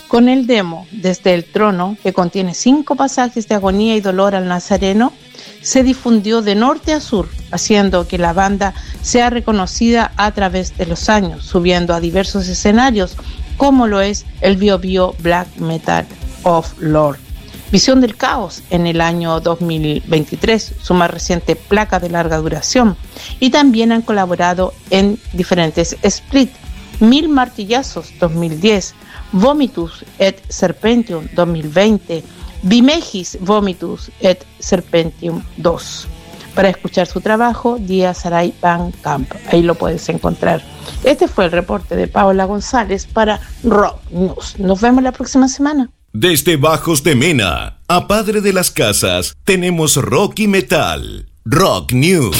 Con el demo Desde el Trono, que contiene 5 pasajes de agonía y dolor al Nazareno, se difundió de norte a sur, haciendo que la banda sea reconocida a través de los años, subiendo a diversos escenarios, como lo es el Bio Black Metal of Lord. Visión del Caos en el año 2023, su más reciente placa de larga duración, y también han colaborado en diferentes splits. 1000 Martillazos 2010, Vomitus et Serpentium 2020, Vimegis Vomitus et Serpentium 2. Para escuchar su trabajo, Dia Sarai Van Camp, ahí lo puedes encontrar. Este fue el reporte de Paola González para Rock News. Nos vemos la próxima semana. Desde Bajos de Mena, a Padre de las Casas, tenemos rock y metal. Rock News.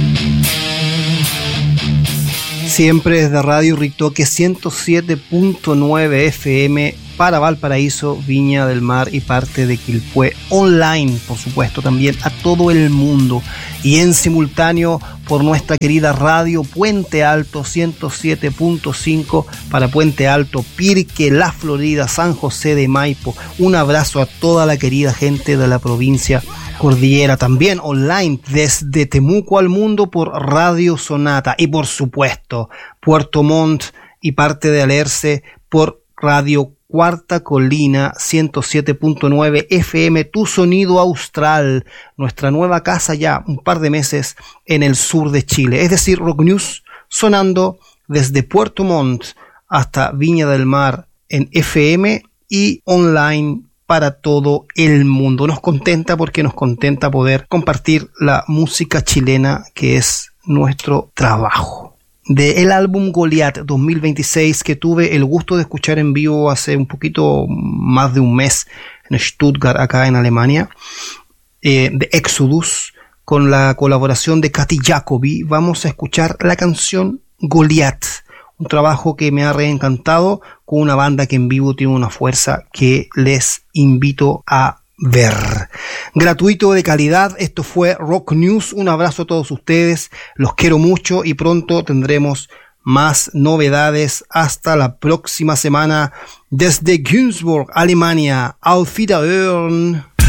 Siempre desde Radio Ritoque 107.9 FM para Valparaíso, Viña del Mar y parte de Quilpué. Online, por supuesto, también a todo el mundo. Y en simultáneo por nuestra querida radio Puente Alto 107.5 para Puente Alto, Pirque, La Florida, San José de Maipo. Un abrazo a toda la querida gente de la provincia Cordillera, también online desde Temuco al mundo por Radio Sonata y por supuesto Puerto Montt y parte de Alerce por Radio Cuarta Colina 107.9 FM, tu sonido austral, nuestra nueva casa ya un par de meses en el sur de Chile, es decir, Rock News sonando desde Puerto Montt hasta Viña del Mar en FM y online para todo el mundo. Nos contenta porque nos contenta poder compartir la música chilena que es nuestro trabajo. Del álbum Goliath 2026 que tuve el gusto de escuchar en vivo hace un poquito más de un mes en Stuttgart, acá en Alemania, de Exodus, con la colaboración de Katy Jacobi, vamos a escuchar la canción Goliath. Un trabajo que me ha reencantado con una banda que en vivo tiene una fuerza que les invito a ver. Gratuito, de calidad, esto fue Rock News. Un abrazo a todos ustedes, los quiero mucho y pronto tendremos más novedades. Hasta la próxima semana desde Günzburg, Alemania. Auf Wiederhören.